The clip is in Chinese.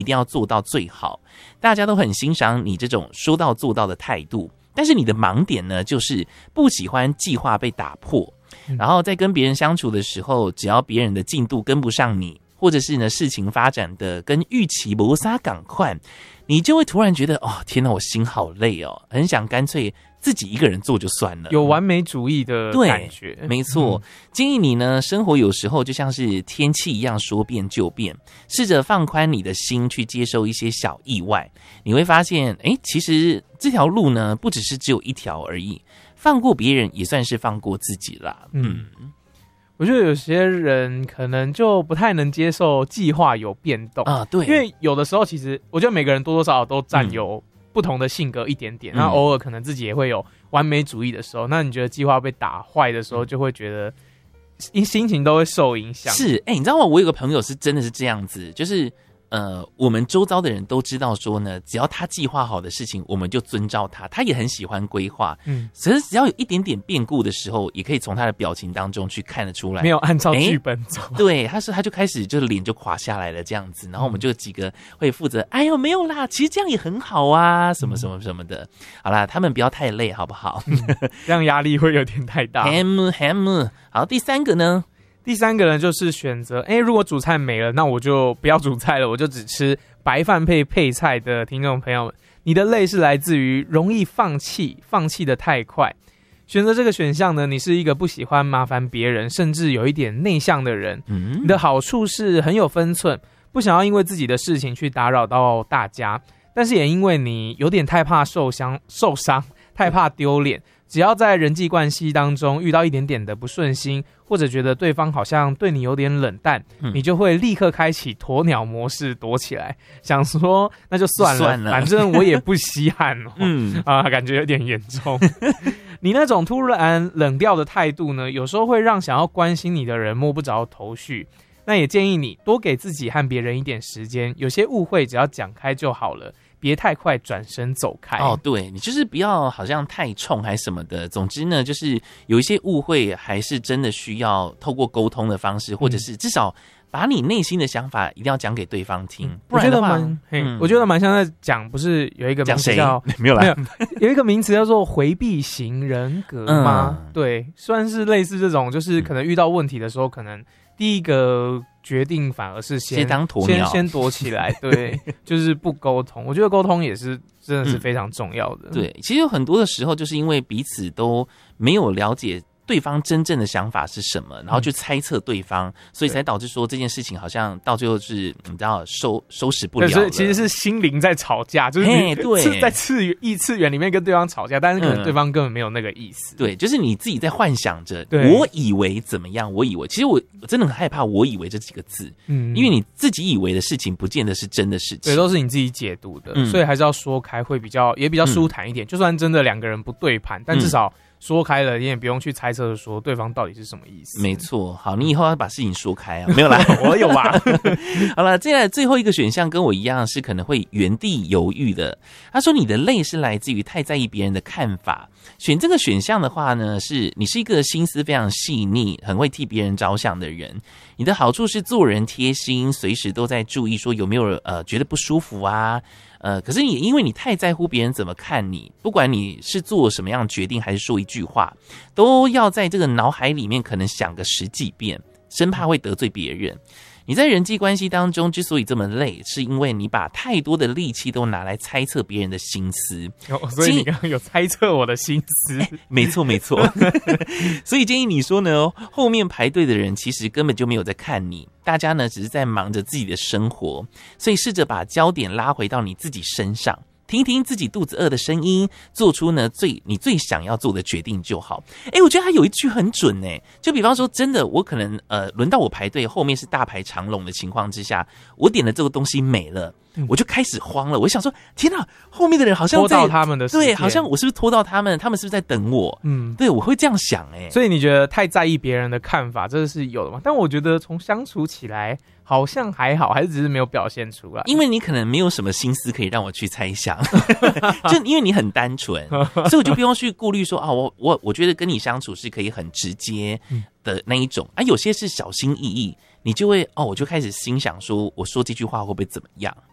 一定要做到最好，大家都很欣赏你这种说到做到的态度。但是你的盲点呢，就是不喜欢计划被打破，然后在跟别人相处的时候，只要别人的进度跟不上你，或者是呢事情发展的跟预期没啥赶快，你就会突然觉得哦，天哪，我心好累哦，很想干脆自己一个人做就算了， 有完美主义的感觉。 对，没错。建议你呢，生活有时候就像是天气一样，说变就变，试着放宽你的心，去接受一些小意外。你会发现，其实这条路呢，不只是只有一条而已。放过别人也算是放过自己啦。 我觉得有些人可能就不太能接受计划有变动啊，对， 因为有的时候其实我觉得每个人多多少少都占有不同的性格一点点，那偶尔可能自己也会有完美主义的时候，那你觉得计划被打坏的时候，就会觉得心情都会受影响。 是，你知道吗？我有个朋友是真的是这样子，就是我们周遭的人都知道说呢，只要他计划好的事情，我们就遵照他。他也很喜欢规划，可是只要有一点点变故的时候，也可以从他的表情当中去看得出来， 没有按照剧本走。 对，他就开始就是脸就垮下来了这样子，然后我们就几个会负责，哎呦没有啦，其实这样也很好啊，什么什么什么的。好啦，他们不要太累，好不好？ 这样压力会有点太大。 好，第三个呢？ 第三个呢，就是选择，如果主菜没了，那我就不要主菜了，我就只吃白饭配菜的听众朋友们，你的累是来自于容易放弃的太快。选择这个选项呢，你是一个不喜欢麻烦别人，甚至有一点内向的人。你的好处是很有分寸，不想要因为自己的事情去打扰到大家，但是也因为你有点太怕受伤，太怕丢脸。只要在人际关系当中遇到一点点的不顺心，或者觉得对方好像对你有点冷淡，你就会立刻开启鸵鸟模式躲起来，想说那就算了，反正我也不稀罕感觉有点严重。你那种突然冷掉的态度呢，有时候会让想要关心你的人摸不着头绪。那也建议你多给自己和别人一点时间，有些误会只要讲开就好了，别太快转身走开。 对，你就是不要好像太冲还什么的。总之呢，就是有一些误会还是真的需要透过沟通的方式，或者是至少把你内心的想法一定要讲给对方听。不然的话， 我觉得蛮像在讲，不是有一个名词叫没有啦， 有一个名词叫做回避型人格吗？对，算是类似这种，就是可能遇到问题的时候，可能第一个决定反而是先当鸵鸟， 先躲起来，对，就是不沟通。我觉得沟通也是真的是非常重要的。 对，其实有很多的时候，就是因为彼此都没有了解对方真正的想法是什么，然后去猜测对方，所以才导致说这件事情好像到最后是你知道收拾不了了。 所以其实是心灵在吵架，就是是在异次元里面跟对方吵架，但是可能对方根本没有那个意思。 对，就是你自己在幻想着，我以为怎么样，我以为，其实我真的很害怕我以为这几个字，因为你自己以为的事情不见得是真的事情， 对，都是你自己解读的，所以还是要说开会也比较舒坦一点。就算真的两个人不对盘，但至少说开了，你也不用去猜测说对方到底是什么意思。 没错，好，你以后要把事情说开啊，没有啦， 我有吧。 好了，接下来最后一个选项跟我一样是可能会原地犹豫的。他说你的累是来自于太在意别人的看法。选这个选项的话呢，是你是一个心思非常细腻，很会替别人着想的人。你的好处是做人贴心，随时都在注意说有没有觉得不舒服啊。可是因为你太在乎别人怎么看你，不管你是做什么样的决定还是说一句话，都要在这个脑海里面可能想个10几遍，生怕会得罪别人。你在人际关系当中之所以这么累，是因为你把太多的力气都拿来猜测别人的心思。 所以你刚刚有猜测我的心思。 没错没错。所以建议你说呢，后面排队的人其实根本就没有在看你，大家呢只是在忙着自己的生活，所以试着把焦点拉回到你自己身上，听听自己肚子饿的声音，做出呢你最想要做的决定就好。我觉得他有一句很准就比方说真的，我可能轮到我排队，后面是大排长龙的情况之下，我点的这个东西没了，我就开始慌了。我想说，天哪，后面的人好像拖到他们的时间， 对，好像我是不是拖到他们是不是在等我？对，我会这样想所以你觉得太在意别人的看法，这是有的吗？但我觉得从相处起来好像还好，还是只是没有表现出来。 因为你可能没有什么心思可以让我去猜想，就因为你很单纯，所以我就不用去顾虑说啊，我觉得跟你相处是可以很直接的那一种啊，有些是小心翼翼，你就会我就开始心想说，我说这句话会不会怎么样？